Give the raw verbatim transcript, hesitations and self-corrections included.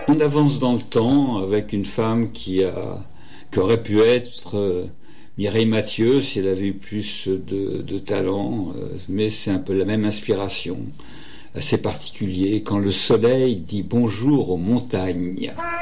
On avance dans le temps avec une femme qui a, qui aurait pu être euh, Mireille Mathieu si elle avait eu plus de, de talent, euh, mais c'est un peu la même inspiration, assez particulier. Quand le soleil dit bonjour aux montagnes.